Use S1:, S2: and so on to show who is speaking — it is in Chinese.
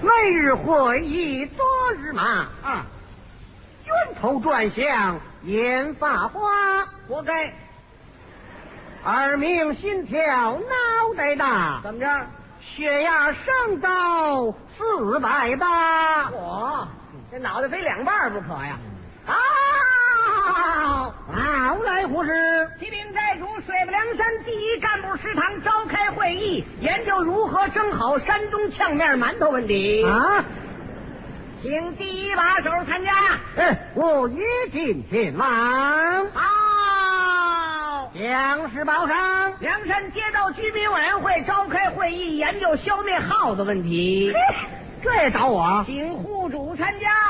S1: 每日会议昨日马
S2: 啊，
S1: 源头转向眼发花，
S2: 活该。
S1: 耳鸣心跳脑袋大，
S2: 怎么着？
S1: 血压升到480。
S2: 我这脑袋飞2半不可呀！
S1: 好来护士，
S2: 启禀寨主，水泊梁山第一干部食堂召开会议，研究如何蒸好山东呛面馒头问题。
S1: 啊，
S2: 请第一把手参加。
S1: 我一定前往。
S2: 好，
S1: 将士报上，
S2: 梁山街道居民委员会召开会议，研究消灭耗子问题。
S1: 这找我？
S2: 请户主参加。